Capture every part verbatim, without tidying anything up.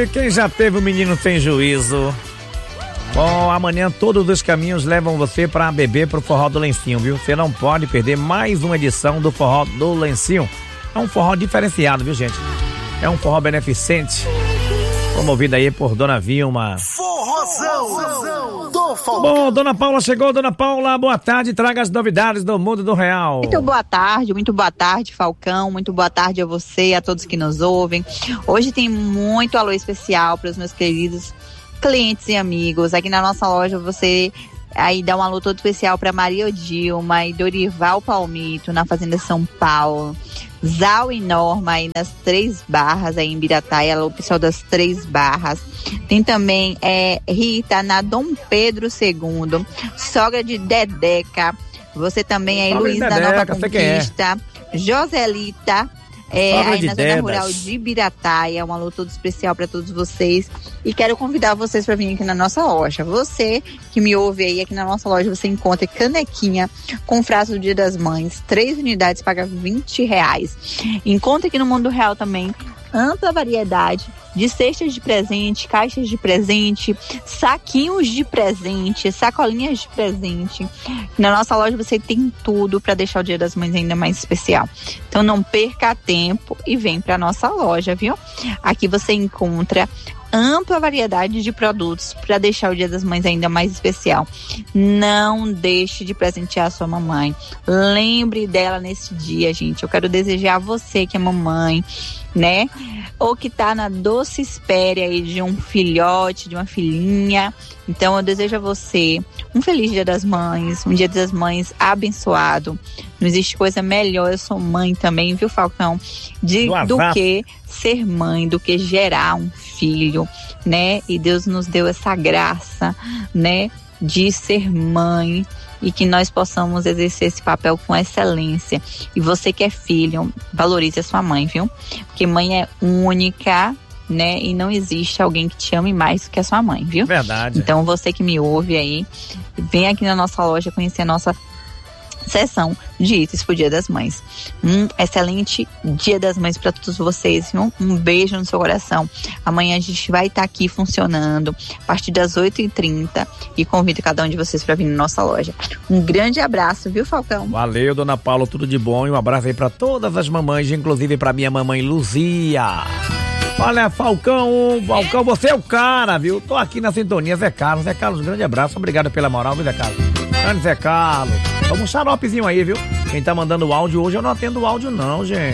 quem já teve um menino sem juízo? Bom, amanhã todos os caminhos levam você pra beber pro Forró do Lencinho, viu? Você não pode perder mais uma edição do Forró do Lencinho. É um forró diferenciado, viu, gente? É um forró beneficente, promovido aí por Dona Vilma. Forrozão do Falcão. Bom, Dona Paula chegou. Dona Paula, boa tarde. Traga as novidades do mundo do real. Muito boa tarde, muito boa tarde, Falcão. Muito boa tarde a você, a todos que nos ouvem. Hoje tem muito alô especial para os meus queridos clientes e amigos. Aqui na nossa loja você aí dá um alô todo especial para Maria Odilma e Dorival Palmito na Fazenda São Paulo. Zal e Norma aí nas Três Barras aí em Birataia, alô pessoal das Três Barras. Tem também é, Rita na Dom Pedro segundo, sogra de Dedeca. Você também aí, Luiz da Nova Conquista, é. Joselita. É, aí na zona rural de Birataia, um alô todo especial para todos vocês. E quero convidar vocês para vir aqui na nossa loja. Você que me ouve aí, aqui na nossa loja você encontra canequinha com frase do Dia das Mães. Três unidades, paga vinte reais. Encontra aqui no Mundo Real também ampla variedade de cestas de presente, caixas de presente, saquinhos de presente, sacolinhas de presente. Na nossa loja você tem tudo para deixar o Dia das Mães ainda mais especial. Então não perca tempo e vem para nossa loja, viu? Aqui você encontra ampla variedade de produtos para deixar o Dia das Mães ainda mais especial. Não deixe de presentear a sua mamãe. Lembre dela nesse dia, gente. Eu quero desejar a você que é mamãe, né? Ou que tá na doce espera aí de um filhote, de uma filhinha. Então eu desejo a você um feliz Dia das Mães, um Dia das Mães abençoado. Não existe coisa melhor, eu sou mãe também, viu, Falcão? De, do que ser mãe, do que gerar um filho, né? E Deus nos deu essa graça, né? De ser mãe e que nós possamos exercer esse papel com excelência. E você que é filho, valorize a sua mãe, viu? Porque mãe é única, né? E não existe alguém que te ame mais do que a sua mãe, viu? Verdade. Então você que me ouve aí, vem aqui na nossa loja conhecer a nossa sessão de itens pro Dia das Mães. Um excelente Dia das Mães para todos vocês, viu? Um beijo no seu coração. Amanhã a gente vai estar tá aqui funcionando a partir das oito e trinta e convido cada um de vocês para vir na nossa loja. Um grande abraço, viu, Falcão? Valeu, Dona Paula, tudo de bom e um abraço aí para todas as mamães, inclusive para minha mamãe Luzia. Olha, Falcão, Falcão, você é o cara, viu? Tô aqui na sintonia, Zé Carlos. Zé Carlos, grande abraço, obrigado pela moral, viu, Zé Carlos? Grande Zé Carlos. Vamos um xaropezinho aí, viu? Quem tá mandando o áudio hoje, eu não atendo o áudio não, gente.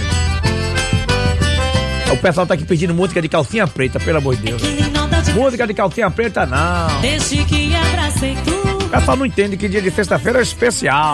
O pessoal tá aqui pedindo música de calcinha preta, pelo amor de Deus. Música de calcinha preta, não. Desde que abracei tu. O pessoal não entende que dia de sexta-feira é especial.